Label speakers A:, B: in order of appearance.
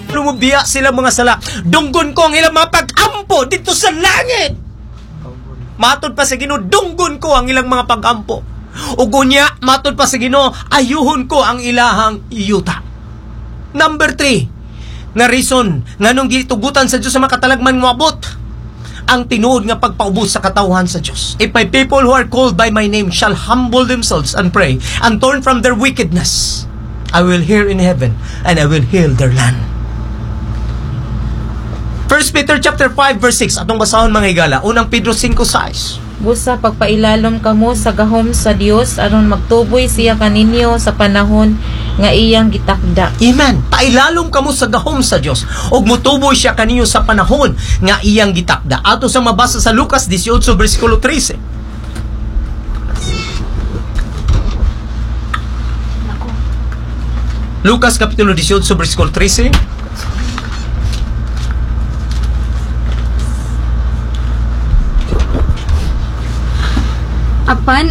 A: Lumubdiya sila mga sala. Dunggon ko ang ilang mga pag-ampo dito sa langit. Matod pa sa Ginoo, dunggon ko ang ilang mga pag-ampo. Ugunya, matod pa sa Ginoo, ayuhon ko ang ilahang yuta. Number 3, nga reason nga nung gitugutan sa Dios sa makatalagman mo abot ang tinuod nga pagpaubos sa katawhan sa Dios. If my people who are called by my name shall humble themselves and pray and turn from their wickedness, I will hear in heaven and I will heal their land. 1 Peter chapter 5 verse 6 atong basahon mga higala. Unang Pedro 5:6.
B: Busa pagpailalom kamo sa gahom sa Dios aron magtuboy siya kaninyo sa panahon nga iyang gitakda.
A: Amen. Pailalom kamo sa gahom sa Dios ug motuboy siya kaninyo sa panahon nga iyang gitakda. Ato sa mabasa sa Lucas 18 bersikulo 13. Lucas kapitulo 18 bersikulo 13.
C: Apan